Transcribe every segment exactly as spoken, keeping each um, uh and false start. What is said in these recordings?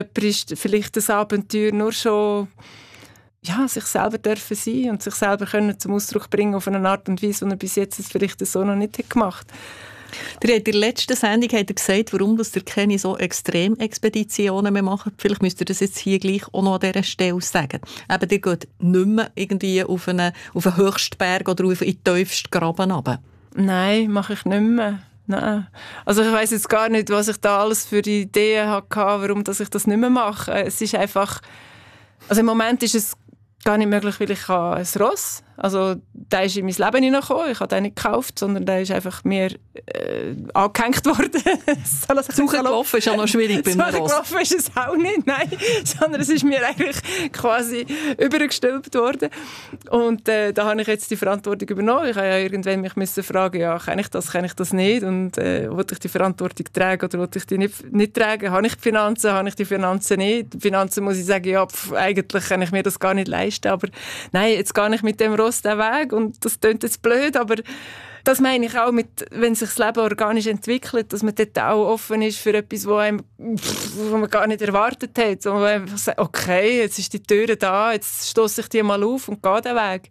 Jemand ist vielleicht das Abenteuer nur schon ja, sich selber dürfen sein und sich selber können zum Ausdruck bringen auf eine Art und Weise, die er bis jetzt es vielleicht so noch nicht hat gemacht hat. Der hat in der letzten Sendung hat er gesagt, warum das der keine so Extremexpeditionen mehr macht. Vielleicht müsst ihr das jetzt hier gleich auch noch an dieser Stelle sagen. Eben, ihr geht nicht mehr irgendwie auf einen, auf einen Höchstberg oder auf in den tiefsten Graben runter. Nein, mache ich nicht mehr. Nein. Also ich weiss jetzt gar nicht, was ich da alles für Ideen hatte, warum dass ich das nicht mehr mache. Es ist einfach... Also im Moment ist es gar nicht möglich, weil ich habe ein Ross. Also der ist in mein Leben hineingekommen. Ich habe den nicht gekauft, sondern der ist einfach mir äh, angehängt worden. Zugelaufen ist ja noch schwierig beim Ross. Zugelaufen ist es auch nicht, nein. Sondern es ist mir eigentlich quasi übergestülpt worden. Und äh, da habe ich jetzt die Verantwortung übernommen. Ich habe ja irgendwann mich müssen fragen, ja, kann ich das, kann ich das nicht? Und äh, will ich die Verantwortung tragen oder will ich die nicht, nicht tragen? Habe ich die Finanzen, habe ich die Finanzen nicht? Die Finanzen muss ich sagen, ja, pf, eigentlich kann ich mir das gar nicht leisten. Aber nein, jetzt gar nicht mit dem Ross den Weg und das klingt jetzt blöd, aber das meine ich auch, mit, wenn sich das Leben organisch entwickelt, dass man dort auch offen ist für etwas, wo, einem, wo man gar nicht erwartet hat. Und man einfach sagt, okay, jetzt ist die Tür da, jetzt stosse ich die mal auf und gehe den Weg.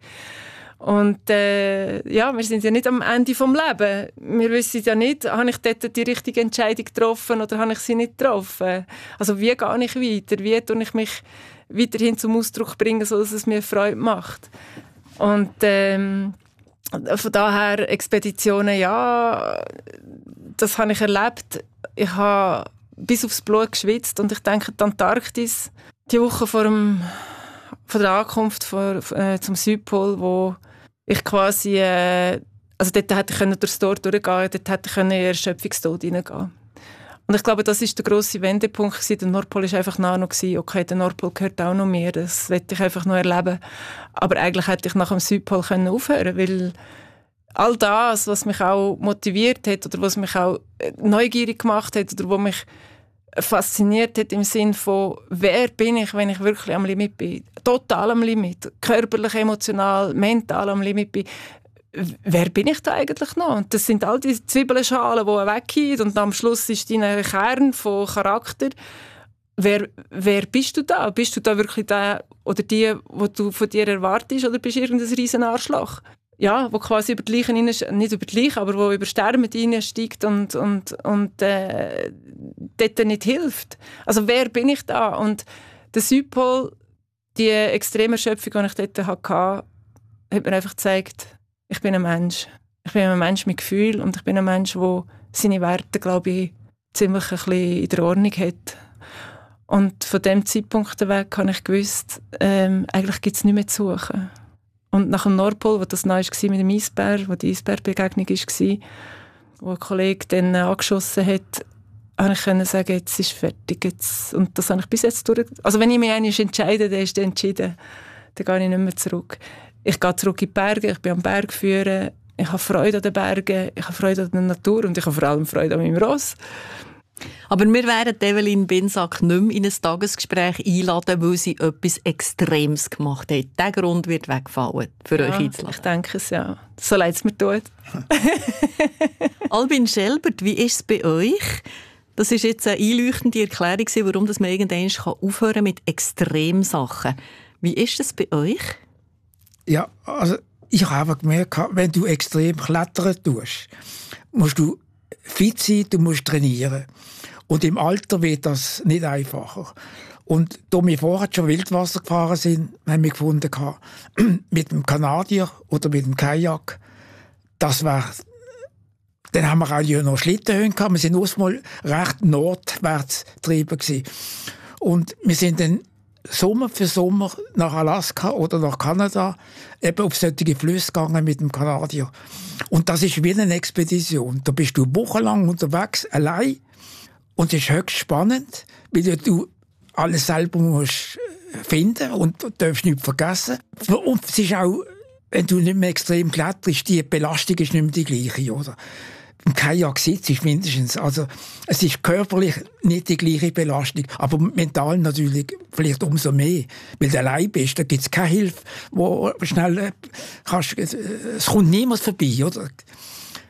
Und äh, ja, wir sind ja nicht am Ende des Lebens. Wir wissen ja nicht, habe ich dort die richtige Entscheidung getroffen oder habe ich sie nicht getroffen. Also wie gehe ich weiter? Wie tue ich mich weiterhin zum Ausdruck bringen, sodass es mir Freude macht? Und ähm, von daher Expeditionen, ja, das habe ich erlebt. Ich habe bis aufs Blut geschwitzt und ich denke, die Antarktis, die Woche vor, dem, vor der Ankunft vor, äh, zum Südpol, wo ich quasi, äh, also dort hätte ich durchs Tor durchgehen können, dort hätte ich in den Erschöpfungstod hineingehen. Und ich glaube, das war der grosse Wendepunkt gewesen. Der Nordpol war einfach nah noch gewesen. Okay, der Nordpol gehört auch noch mir. Das wollte ich einfach noch erleben. Aber eigentlich hätte ich nach dem Südpol können aufhören, weil all das, was mich auch motiviert hat oder was mich auch neugierig gemacht hat oder was mich fasziniert hat im Sinn von, wer bin ich, wenn ich wirklich am Limit bin? Total am Limit. Körperlich, emotional, mental am Limit bin. Wer bin ich da eigentlich noch? Und das sind all die Zwiebelschalen, die weggehen und am Schluss ist dein Kern von Charakter. Wer, wer bist du da? Bist du da wirklich der oder die, was du von dir erwartest, oder bist du irgendein riesen Arschloch? Ja, wo quasi über die Leichen rein, nicht über die Leichen, aber wo über Sterben reinsteigt und, und, und äh, dort nicht hilft. Also wer bin ich da? Und der Südpol, die extreme Erschöpfung, die ich dort hatte, hat mir einfach gezeigt, ich bin ein Mensch. Ich bin ein Mensch mit Gefühl und ich bin ein Mensch, der seine Werte, glaube ich, ziemlich ein bisschen in der Ordnung hat. Und von diesem Zeitpunkt weg habe ich gewusst, ähm, eigentlich gibt es nichts mehr zu suchen. Und nach dem Nordpol, wo das neu war mit dem Eisbär, wo die Eisbärbegegnung war, wo ein Kollege dann angeschossen hat, konnte ich können sagen, jetzt ist fertig. Jetzt. Und das habe ich bis jetzt durch. Also wenn ich mich einmal entscheide, dann ist es entschieden. Dann gehe ich nicht mehr zurück. Ich gehe zurück in die Berge, ich bin am Berg führen, ich habe Freude an den Bergen, ich habe Freude an der Natur und ich habe vor allem Freude an meinem Ross. Aber wir werden Evelyn Binsack nicht mehr in ein Tagesgespräch einladen, weil sie etwas Extremes gemacht hat. Der Grund wird wegfallen, für ja, euch einzuladen. Ich denke es, ja. So leid es mir tut. Albin Schelbert, wie ist es bei euch? Das war jetzt eine einleuchtende Erklärung, warum man irgendwann aufhören kann mit Extremsachen. Wie ist es bei euch? Ja, also ich habe einfach gemerkt, wenn du extrem klettern tust, musst du fit sein, du musst trainieren. Und im Alter wird das nicht einfacher. Und da wir vorher schon Wildwasser gefahren sind, haben wir gefunden, mit dem Kanadier oder mit dem Kajak, das war, dann haben wir auch ja noch Schlittenhöhen gehabt. Wir sind erstmal recht nordwärts getrieben gewesen. Und wir sind dann Sommer für Sommer nach Alaska oder nach Kanada eben auf solche Flüsse gegangen mit dem Kanadier. Und das ist wie eine Expedition. Da bist du wochenlang unterwegs, allein. Und es ist höchst spannend, weil du alles selber musst finden und du darfst nichts vergessen. Und es ist auch, wenn du nicht mehr extrem kletterst, die Belastung ist nicht mehr die gleiche, oder? Im Kajak sitzt ist mindestens, also es ist körperlich nicht die gleiche Belastung, aber mental natürlich vielleicht umso mehr, weil du allein bist, da gibt es keine Hilfe, wo schnell kannst, es kommt niemand vorbei, oder?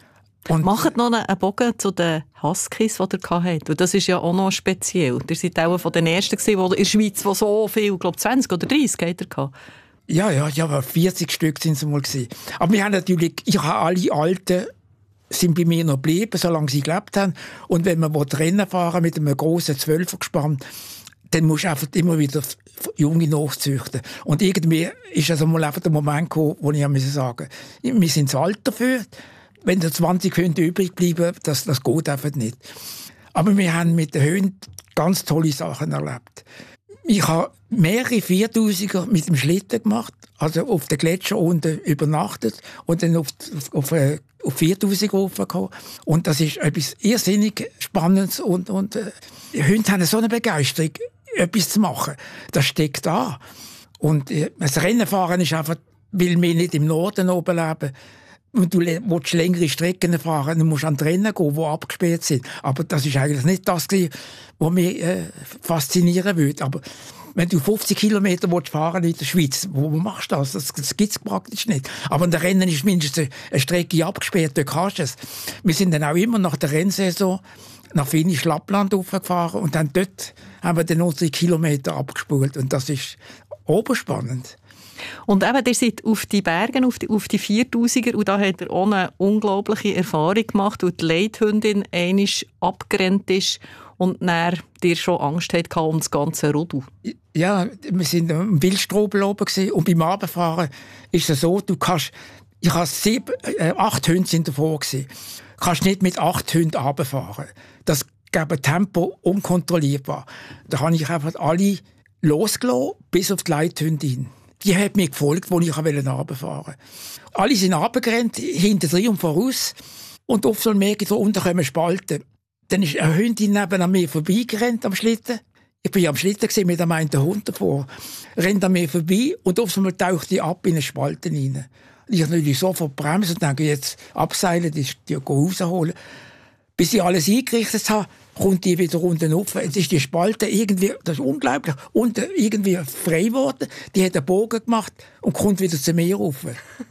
Und macht noch einen Bogen zu den Huskies, die ihr hattet. Das ist ja auch noch speziell. Ihr seid auch von den Ersten gewesen, die in der Schweiz, die so viel, ich glaube zwanzig oder dreißig hatten. Ja, ja, ja, vierzig Stück sind es mal gewesen. Aber wir haben natürlich, ich habe alle Alten, sind bei mir noch geblieben, solange sie gelebt haben. Und wenn man Rennen fahren mit einem grossen Zwölfergespann, dann musst du einfach immer wieder Junge nachzüchten. Und irgendwie ist also mal einfach der Moment gekommen, wo ich sagen musste, wir sind zu alt dafür. Wenn da zwanzig Hunde übrig bleiben, das, das geht einfach nicht. Aber wir haben mit den Hunden ganz tolle Sachen erlebt. Ich habe mehrere Viertausiger mit dem Schlitten gemacht, also auf den Gletscher unten übernachtet und dann auf, auf, auf, auf viertausend raufgekommen. Und das ist etwas irrsinnig Spannendes. Und, und äh, die Hunde haben so eine Begeisterung, etwas zu machen. Das steckt da. Und äh, das Rennenfahren ist einfach, weil wir nicht im Norden oben leben, und du willst längere Strecken fahren, dann musst du an die Rennen gehen, die abgesperrt sind. Aber das ist eigentlich nicht das, was mich äh, faszinieren würde. Aber wenn du fünfzig Kilometer fahren in der Schweiz, wo machst du das? Das, das gibt es praktisch nicht. Aber an den Rennen ist mindestens eine Strecke abgesperrt, dort kannst du es. Wir sind dann auch immer nach der Rennsaison nach Finnisch Lappland hochgefahren und dann dort haben wir dann unsere Kilometer abgespult. Und das ist oberspannend. Und eben, ihr seid auf die Berge, auf die, auf die viertausiger, und da hat er auch eine unglaubliche Erfahrung gemacht, weil die Leithündin einmal abgerannt ist und dann dir schon Angst hatte um das ganze Rudel. Ja, wir waren am Wildstrobel oben und beim Abendfahren ist es so, du kannst, ich habe sieben, äh, acht Hunde sind davor gewesen. Du kannst nicht mit acht Hunden runterfahren. Das gäbe Tempo unkontrollierbar. Da habe ich einfach alle losgelassen, bis auf die Leithündin. Die hat mir gefolgt, als ich runterfahren wollte. Alle sind runtergerannt, hinter drin und voraus. Und oft so merke ich, da unten kommen Spalten. Dann ist eine Hündin neben an mir vorbeigerannt am Schlitten. Ich war ja am Schlitten gewesen, mit einem einen Hund davor. Rennt an mir vorbei und oft einmal taucht die ab in eine Spalte rein. Ich habe natürlich sofort bremsen und denke, jetzt abseilen, die, die rausholen. Bis ich alles eingerichtet habe, kommt die wieder unten rauf. Jetzt ist die Spalte irgendwie, das ist unglaublich, unten irgendwie frei geworden. Die hat einen Bogen gemacht und kommt wieder zu mir rauf.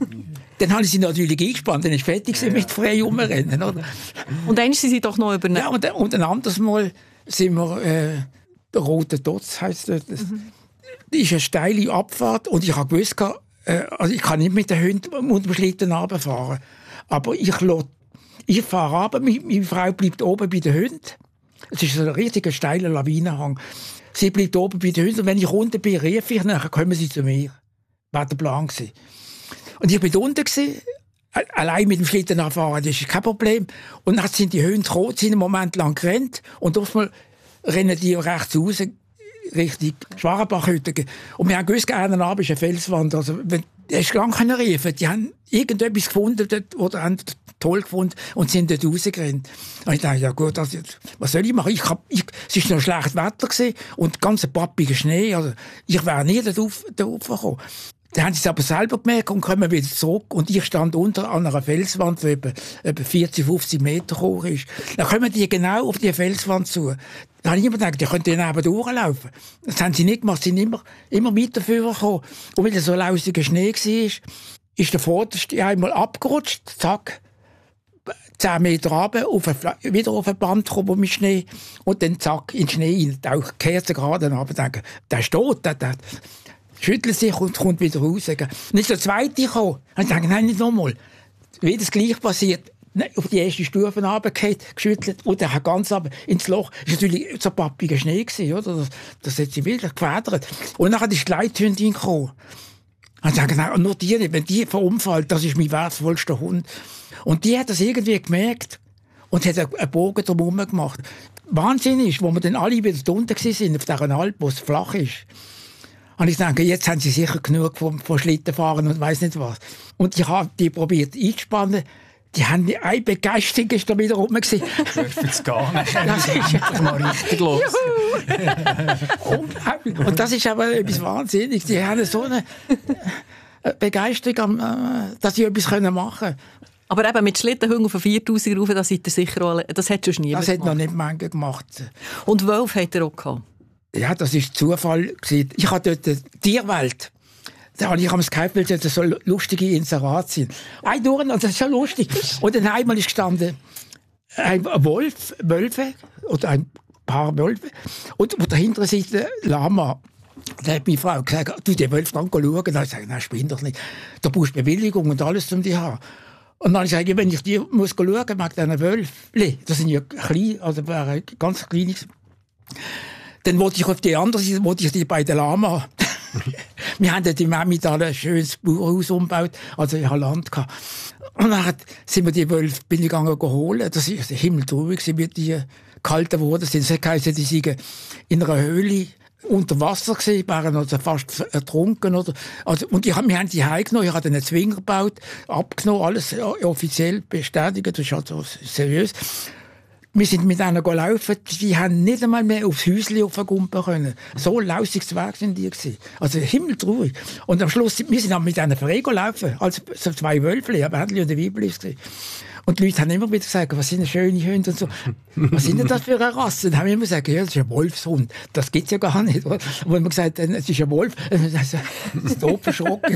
Dann habe ich sie natürlich eingespannt, dann ist fertig ja. mit frei rumrennen. Oder? Und dann sind sie doch noch übernommen. Ja, und, und ein anderes Mal sind wir, äh, der Rote Totz heisst das. Mhm. Das ist eine steile Abfahrt und ich habe gewusst, äh, also ich kann nicht mit den Hunden unter dem Schlitten runterfahren. Aber ich lasse Ich fahre runter, meine Frau bleibt oben bei den Hunden. Es ist so ein richtiger steiler Lawinenhang. Sie bleibt oben bei den Hunden und wenn ich unten bin, rief ich, dann kommen sie zu mir. Das war der Plan gewesen. Und ich war unten gewesen, allein mit dem Schlitten anfahren, das ist kein Problem. Und dann sind die Hunde gekommen, sind einen Moment lang gerannt und oftmals rennen die rechts raus, Richtung Schwarenbachhütte. Und wir haben gewusst, einer Abend ist eine Felswand. Also, wenn, hast du lange riefen. Die haben irgendetwas gefunden dort, oder haben toll gefunden und sind dort rausgerannt. Und ich dachte, ja gut, also, was soll ich machen? Ich hab, ich, es war noch schlecht Wetter gewesen und ganz pappiger Schnee. Also, ich wäre nie dort raufgekommen. Dann haben sie es aber selber gemerkt und kommen wieder zurück. Und ich stand unter an einer Felswand, die etwa, etwa vierzig, fünfzig Meter hoch ist. Dann kommen die genau auf die Felswand zu. Da habe ich immer gedacht, die könnten neben durchlaufen. Das haben sie nicht gemacht. Sie sind immer, immer weiter vorgekommen. Und weil es so lausiger Schnee war, ist der Vorderste einmal abgerutscht, zack, zehn Meter runter, auf ein, wieder auf ein Band gekommen mit Schnee. Und dann zack, in den Schnee rein. Auch Kerzen gerade runter. Denken, der ist tot, der, der schüttelt sich und kommt wieder raus. Dann ist der Zweite gekommen. Und ich dachte, nein, nicht nochmal. Wie das gleich passiert. Auf die erste Stufe runtergefallen, geschüttelt und dann ganz runter ins Loch. Das war natürlich so pappiger Schnee gewesen, oder? Das, das hat sie wirklich gefedert. Und dann ist die Leithündin gekommen. Und ich dachte, nein, nur die, wenn die verunfallt, das ist mein wertvollster Hund. Und die hat das irgendwie gemerkt und hat einen Bogen drumherum gemacht. Wahnsinn ist, wo wir dann alle wieder unten waren, auf dieser Alp, wo es flach ist. Und ich denke, jetzt haben sie sicher genug von, von Schlittenfahren und weiss nicht was. Und ich habe die probiert einzuspannen. Die haben eine Begeisterung ist da wieder rum gewesen. Dürfen es gar nicht. Das ist einfach mal richtig los. Und das ist aber etwas Wahnsinniges. Die haben so eine Begeisterung, dass sie etwas machen können. Aber eben mit Schlittenhunden auf viertausend rauf, das seid ihr sicher auch, das hat schon niemand Das hat noch nicht manche gemacht. Und Wölfe hat er auch gehabt? Ja, das war Zufall. Ich hatte dort die Tierwelt. Da habe ich am Skype, weil das so lustige Inserate sind. Ein durch, das ist schon lustig. Und dann einmal ist gestanden ein Wolf, Wölfe, oder ein paar Wölfe, und auf der hinteren Seite Lama. Da hat meine Frau gesagt, du, die Wölfe gehen schauen. Dann habe ich gesagt, nein, spinn doch nicht. Da brauchst du Bewilligung und alles, um die zu haben. Und dann habe ich gesagt, wenn ich die muss schauen muss, mag diesen Wölfe, das sind ja klein, also ganz kleines. Dann wollte ich auf die andere Seite, wollte ich die beiden Lama. Wir haben dort im Emmental ein schönes Bauernhaus umgebaut, also ich hatte Land gehabt. Und dann sind wir die Wölfe, bin ich gegangen holen. Das war himmeltraurig, wie die gehalten worden sind. Das heisst, die sind in einer Höhle unter Wasser gewesen, waren also fast ertrunken. Oder, also, und ich, wir haben die heimgenommen, ich habe einen Zwinger gebaut, abgenommen, alles offiziell bestätigt, das ist also seriös. Wir sind mit denen gelaufen, die haben nicht einmal mehr aufs Häuschen aufgumpen können. So lausiges Weg sind die gewesen. Also himmeltraurig. Und am Schluss, wir sind auch mit denen frei gelaufen, als so zwei Wölfli, ein Männchen und ein Weibli. Und die Leute haben immer wieder gesagt, was sind schöne Hunde und so. Was sind denn das für eine Rasse? Dann haben wir immer gesagt, ja, das ist ein Wolfshund. Das gibt's ja gar nicht. Und wenn man gesagt hat, es ist ein Wolf, dann ist es doof verschrocken.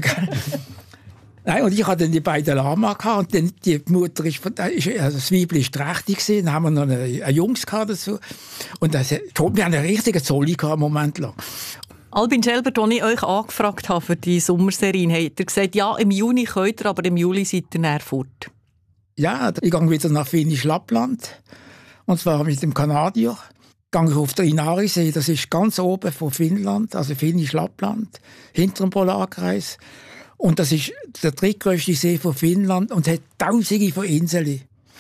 Nein, und ich hatte dann die beiden Lama gehabt, und dann die Mutter ist, also das Weibli ist trächtig gewesen, dann haben wir noch eine, eine Jungs gehabt dazu. Und das, wir haben einen richtigen Zolli gehabt, einen Moment lang. Albin Schelbert, als ich euch angefragt habe für die Sommerserien, habt ihr gesagt, ja, im Juni könnt ihr, aber im Juli seid ihr näher fort. Ja, ich gehe wieder nach Finnisch Lappland, und zwar mit dem Kanadier. Gehe ich auf den Inari-See, das ist ganz oben von Finnland, also Finnisch Lappland, hinter dem Polarkreis. Und das ist der drittgrößte See von Finnland und hat tausende von Inseln.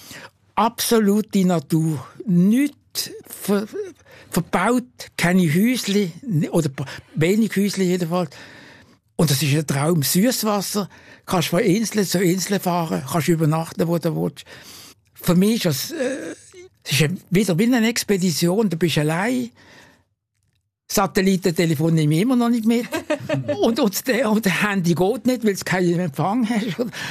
Absolute Natur. Nichts ver, verbaut, keine Häusli, oder wenig Häusli jedenfalls. Und das ist ein Traum. Süßwasser, kannst von Insel zu Insel fahren, kannst übernachten, wo du willst. Für mich ist das, äh, es ist wieder wie eine Expedition, du bist allein. Satellitentelefon nehme ich immer noch nicht mit. und, und, der, und der Handy geht nicht, weil es keinen Empfang hast.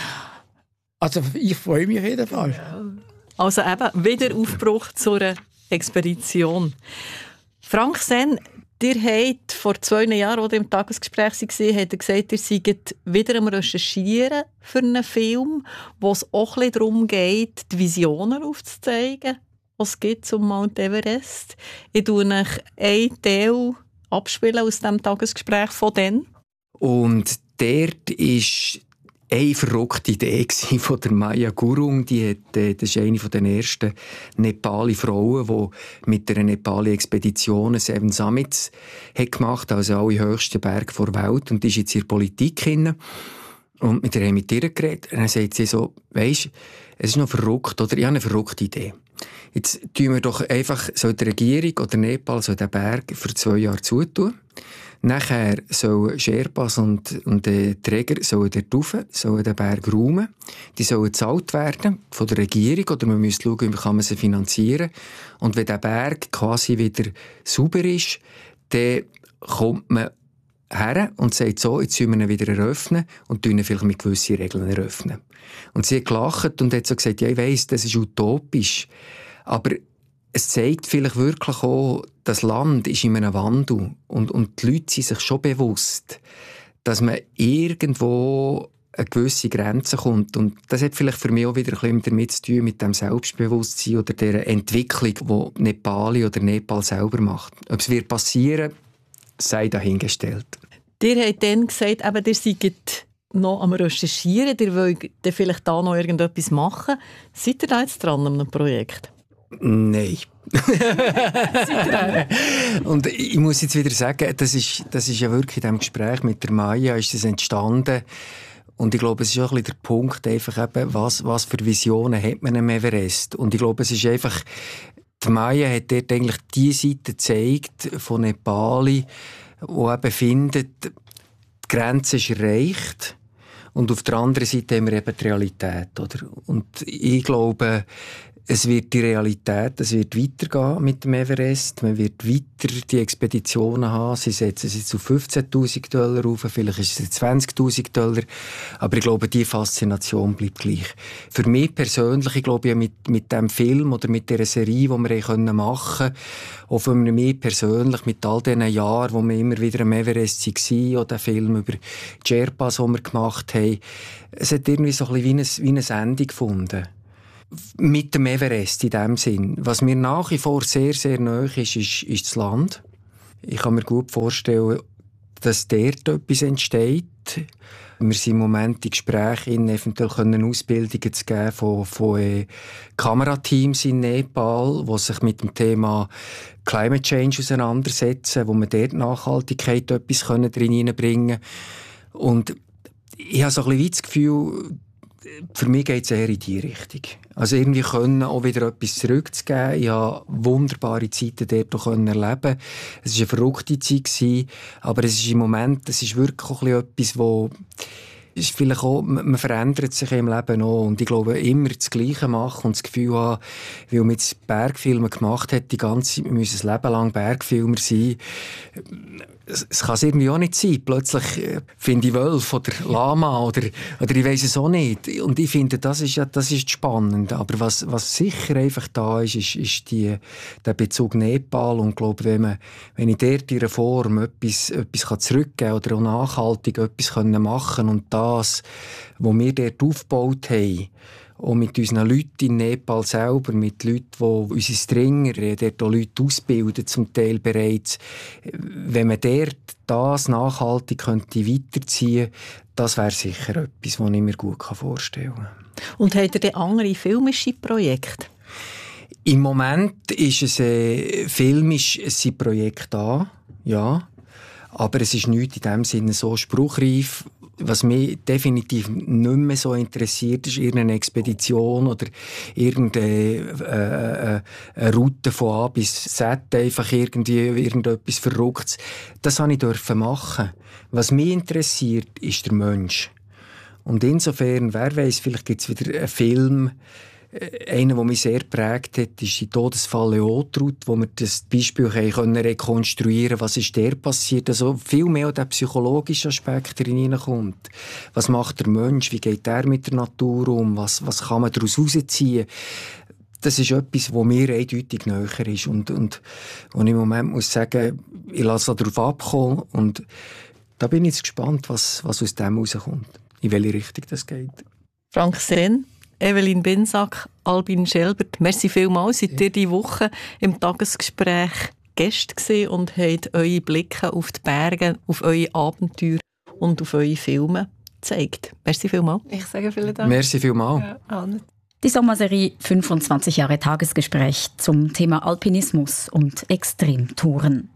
Also ich freue mich auf jeden Fall. Also eben, wieder Aufbruch zu einer Expedition. Frank Senn, ihr habt vor zwei Jahren, als ihr im Tagesgespräch war, habt ihr gesagt, ihr seid wieder am Recherchieren für einen Film, wo es auch ein bisschen darum geht, die Visionen aufzuzeigen, was es gibt zum Mount Everest. Ich tue euch einen Teil abspielen aus diesem Tagesgespräch von dann. Und dort war eine verrückte Idee von der Maya Gurung. Die hat, das ist eine der ersten Nepali-Frauen, die mit einer Nepali-Expedition Seven Summits hat gemacht, also alle höchsten Berge der Welt. Und die ist jetzt in der Politik hin. Und mit der haben mit ihr geredet. Und dann sagt sie so, weisst, es ist noch verrückt, oder? Ich habe eine verrückte Idee. Jetzt tun wir doch einfach, soll die Regierung oder Nepal soll den Berg für zwei Jahre zutun. Nachher sollen Sherpas und, und die Träger sollen dort rauf, sollen den Berg räumen. Die sollen gezahlt werden von der Regierung, oder man müsste schauen, wie kann man sie finanzieren. Und wenn der Berg quasi wieder sauber ist, dann kommt man her und sagt so, jetzt müssen wir ihn wieder eröffnen und ihn vielleicht mit gewissen Regeln eröffnen. Und sie hat gelacht und hat so gesagt, ja, ich weiss, das ist utopisch. Aber es zeigt vielleicht wirklich auch, das Land ist in einem Wandel und, und die Leute sind sich schon bewusst, dass man irgendwo eine gewisse Grenze kommt. Und das hat vielleicht für mich auch wieder ein bisschen damit zu tun, mit dem Selbstbewusstsein oder der Entwicklung, die Nepali oder Nepal selber macht. Ob es wird passieren, sei dahingestellt. Ihr habt dann gesagt, eben, ihr seid noch am Recherchieren, ihr wollt vielleicht da noch irgendetwas machen. Seid ihr da jetzt dran an einem Projekt? Nein. Und ich muss jetzt wieder sagen, das ist, das ist ja wirklich in diesem Gespräch mit der Maya ist das entstanden. Und ich glaube, es ist auch ein bisschen der Punkt, einfach eben, was, was für Visionen hat man am Everest. Und ich glaube, es ist einfach, die Maya hat dort eigentlich die Seite gezeigt von Nepali, die eben findet, die Grenze ist erreicht. Und auf der anderen Seite haben wir eben die Realität, oder? Und ich glaube, Es wird die Realität, es wird weitergehen mit dem Everest. Man wird weiter die Expeditionen haben. Sie setzen es jetzt auf fünfzehntausend Dollar auf, vielleicht ist es jetzt zwanzigtausend Dollar. Aber ich glaube, die Faszination bleibt gleich. Für mich persönlich, ich glaube, mit, mit dem Film oder mit dieser Serie, die wir machen konnten, auch für mich persönlich, mit all diesen Jahren, wo wir immer wieder am Everest waren, oder den Film über die Sherpas, den wir gemacht haben, es hat irgendwie so ein bisschen wie ein, wie ein Ende gefunden. Mit dem Everest in dem Sinn. Was mir nach wie vor sehr, sehr nahe ist, ist, ist das Land. Ich kann mir gut vorstellen, dass dort etwas entsteht. Wir sind im Moment in Gesprächen, eventuell können Ausbildungen zu geben von, von äh, Kamerateams in Nepal, die sich mit dem Thema Climate Change auseinandersetzen, wo man dort Nachhaltigkeit etwas reinbringen können. Und ich habe so ein bisschen das Gefühl, für mich geht es eher in diese Richtung. Also irgendwie können auch wieder etwas zurückzugeben. Ich habe wunderbare Zeiten dort erleben. Es war eine verrückte Zeit, aber es ist im Moment, es ist wirklich auch etwas, wo ist vielleicht auch, man verändert sich im Leben auch. Und ich glaube, immer das Gleiche machen und das Gefühl haben, weil man jetzt Bergfilme gemacht hat, die ganze Zeit, wir müssen ein Leben lang Bergfilmer sein. Es, es kann es irgendwie auch nicht sein. Plötzlich äh, finde ich Wölfe oder Lama oder, oder ich weiss es auch nicht. Und ich finde, das ist ja, das ist spannend. Aber was, was sicher einfach da ist, ist, ist die, der Bezug Nepal. Und ich glaube, wenn man, wenn ich dort in einer Form etwas, etwas zurückgeben kann oder auch nachhaltig etwas machen kann und das, was wir dort aufgebaut haben, auch mit unseren Leuten in Nepal selber, mit Leuten, die unsere Stringer, dort auch Leute ausbilden, zum Teil bereits. Wenn man dort das nachhaltig könnte weiterziehen könnte, das wäre sicher etwas, was ich mir gut vorstellen kann. Und habt ihr denn andere filmische Projekte? Im Moment ist es äh, filmisch ein Projekt da, ja. Aber es ist nichts in dem Sinne so spruchreif. Was mich definitiv nicht mehr so interessiert, ist irgendeine Expedition oder irgendeine äh, äh, Route von A bis Z, einfach irgendwie irgendetwas Verrücktes. Das durfte ich machen. Was mich interessiert, ist der Mensch. Und insofern, wer weiss, vielleicht gibt es wieder einen Film. Einer, der mich sehr geprägt hat, ist die Todesfall Leotrud, wo wir das Beispiel können rekonstruieren können, was ist der passiert. Also viel mehr der psychologische Aspekt hineinkommt. Was macht der Mensch? Wie geht er mit der Natur um? Was, was kann man daraus herausziehen? Das ist etwas, was mir eindeutig näher ist. Und, und, und im Moment muss ich sagen, ich lasse darauf abkommen. Und da bin ich jetzt gespannt, was, was aus dem herauskommt. In welche Richtung das geht. Frank Sen, Evelyn Binsack, Albin Schelbert, merci vielmals. Seid ihr diese Woche im Tagesgespräch Gäste gewesen und habt eure Blicke auf die Berge, auf eure Abenteuer und auf eure Filme gezeigt. Merci vielmals. Ich sage vielen Dank. Merci vielmals. Ja, die Sommerserie fünfundzwanzig Jahre Tagesgespräch zum Thema Alpinismus und Extremtouren.